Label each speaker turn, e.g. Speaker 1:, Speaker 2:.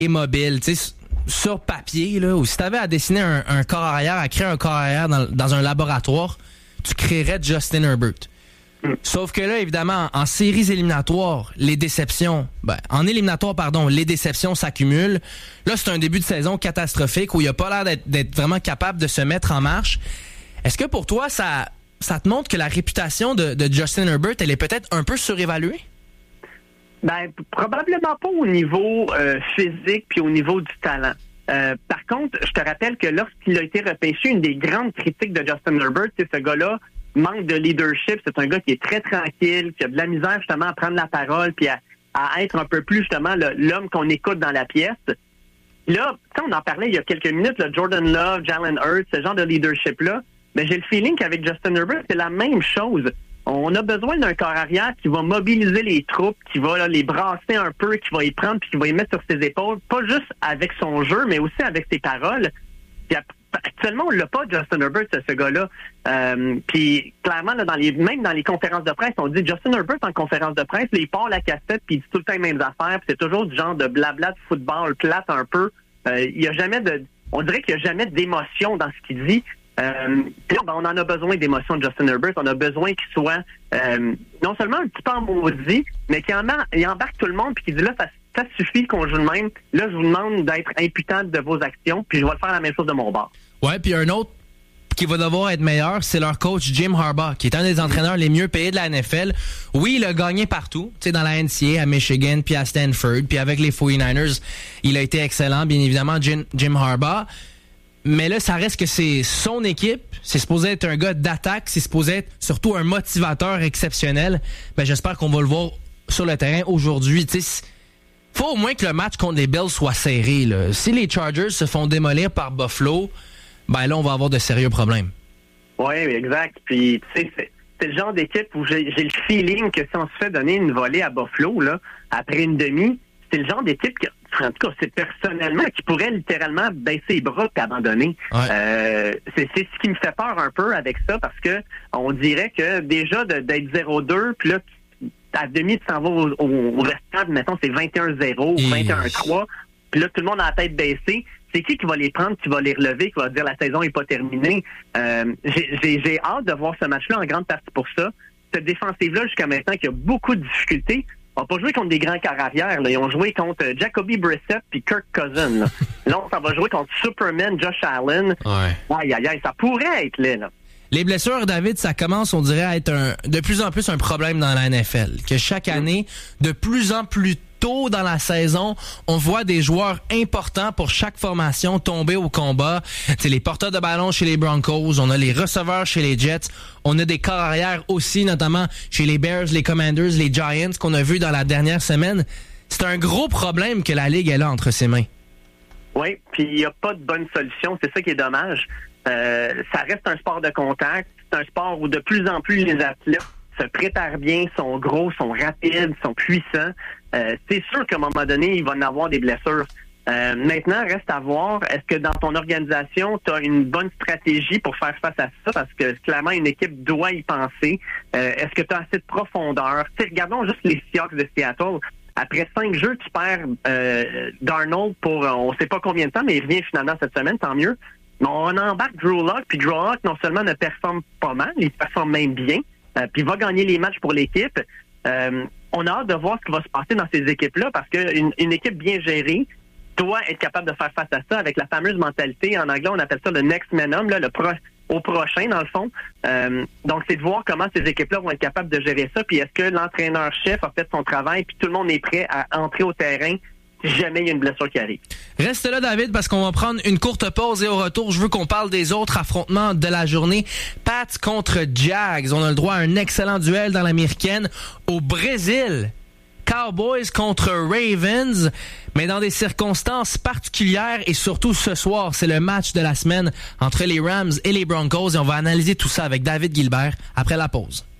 Speaker 1: est mobile, tu sais, sur papier, là, ou si tu avais à dessiner un corps arrière, à créer un corps arrière dans un laboratoire, tu créerais Justin Herbert. Sauf que là, évidemment, en séries éliminatoires, les déceptions s'accumulent. Là, c'est un début de saison catastrophique où il n'a pas l'air d'être vraiment capable de se mettre en marche. Est-ce que pour toi, ça te montre que la réputation de Justin Herbert, elle est peut-être un peu surévaluée?
Speaker 2: Ben, probablement pas au niveau physique puis au niveau du talent. Par contre, je te rappelle que lorsqu'il a été repêché, une des grandes critiques de Justin Herbert, c'est ce gars-là manque de leadership. C'est un gars qui est très tranquille, qui a de la misère justement à prendre la parole puis à être un peu plus justement l'homme qu'on écoute dans la pièce. Là, on en parlait il y a quelques minutes, là, Jordan Love, Jalen Hurts, ce genre de leadership-là. Mais j'ai le feeling qu'avec Justin Herbert, c'est la même chose. On a besoin d'un corps arrière qui va mobiliser les troupes, qui va là, les brasser un peu, qui va y prendre puis qui va y mettre sur ses épaules, pas juste avec son jeu, mais aussi avec ses paroles. Puis actuellement, on l'a pas, Justin Herbert, ce gars-là. Puis clairement, là, même dans les conférences de presse, on dit Justin Herbert en conférence de presse, là, il part la cassette puis il dit tout le temps les mêmes affaires. Puis c'est toujours du genre de blabla de football plate un peu. Il y a jamais on dirait qu'il n'y a jamais d'émotion dans ce qu'il dit. On en a besoin d'émotions de Justin Herbert. On a besoin qu'il soit non seulement un petit peu en maudit, mais qu'il embarque tout le monde puis qu'il dit là, ça suffit qu'on joue le même. Là, je vous demande d'être imputable de vos actions, puis je vais faire la même chose de mon bord.
Speaker 1: Ouais, puis un autre qui va devoir être meilleur, c'est leur coach Jim Harbaugh, qui est un des entraîneurs les mieux payés de la NFL. Oui, il a gagné partout, tu sais, dans la NCAA, à Michigan, puis à Stanford, puis avec les 49ers, il a été excellent, bien évidemment, Jim Harbaugh. Mais là, ça reste que c'est son équipe. C'est supposé être un gars d'attaque. C'est supposé être surtout un motivateur exceptionnel. Ben, j'espère qu'on va le voir sur le terrain aujourd'hui. Tu sais, faut au moins que le match contre les Bills soit serré, là. Si les Chargers se font démolir par Buffalo, ben là, on va avoir de sérieux problèmes.
Speaker 2: Oui, exact. Puis, tu sais, c'est le genre d'équipe où j'ai le feeling que si on se fait donner une volée à Buffalo, là, après une demi, c'est le genre d'équipe que, en tout cas, c'est personnellement qui pourrait littéralement baisser les bras et abandonner. Ouais. C'est ce qui me fait peur un peu avec ça, parce que on dirait que déjà d'être 0-2, puis là, à demi, tu s'en vas au restant, mettons, c'est 21-0 ou 21-3, puis là, tout le monde a la tête baissée. C'est qui va les prendre, qui va les relever, qui va dire la saison n'est pas terminée? J'ai hâte de voir ce match-là en grande partie pour ça. Cette défensive-là, jusqu'à maintenant, qui a beaucoup de difficultés, on n'a pas joué contre des grands corps arrière. Là. Ils ont joué contre Jacoby Brissett puis Kirk Cousins. Là, on s'en va jouer contre Superman, Josh Allen. Ouais. Aïe, ça pourrait être là.
Speaker 1: Les blessures, David, ça commence, on dirait, à être de plus en plus un problème dans la NFL. Que chaque année, de plus en plus tôt dans la saison, on voit des joueurs importants pour chaque formation tomber au combat. C'est les porteurs de ballon chez les Broncos, on a les receveurs chez les Jets, on a des corps arrière aussi, notamment chez les Bears, les Commanders, les Giants, qu'on a vu dans la dernière semaine. C'est un gros problème que la Ligue est là entre ses mains.
Speaker 2: Oui, puis il n'y a pas de bonne solution, c'est ça qui est dommage. Ça reste un sport de contact, c'est un sport où de plus en plus les athlètes se préparent bien, sont gros, sont rapides, sont puissants. C'est sûr qu'à un moment donné, il va en avoir des blessures. Maintenant, reste à voir, est-ce que dans ton organisation, tu as une bonne stratégie pour faire face à ça? Parce que clairement, une équipe doit y penser. Est-ce que tu as assez de profondeur? T'sais, regardons juste les Seahawks de Seattle. Après 5 jeux, tu perds Darnold pour on sait pas combien de temps, mais il revient finalement cette semaine, tant mieux. Mais on embarque Drew Lock, puis Drew Lock, non seulement ne performe pas mal, il performe même bien, puis il va gagner les matchs pour l'équipe. On a hâte de voir ce qui va se passer dans ces équipes-là, parce qu'une équipe bien gérée doit être capable de faire face à ça avec la fameuse mentalité. En anglais, on appelle ça le next man up, là, au prochain, dans le fond. Donc, c'est de voir comment ces équipes-là vont être capables de gérer ça, puis est-ce que l'entraîneur-chef a fait son travail, puis tout le monde est prêt à entrer au terrain si jamais il y a une blessure qui arrive.
Speaker 1: Reste là, David, parce qu'on va prendre une courte pause et au retour, je veux qu'on parle des autres affrontements de la journée. Pats contre Jags. On a le droit à un excellent duel dans l'américaine. Au Brésil, Cowboys contre Ravens, mais dans des circonstances particulières et surtout ce soir, c'est le match de la semaine entre les Rams et les Broncos et on va analyser tout ça avec David Gilbert après la pause.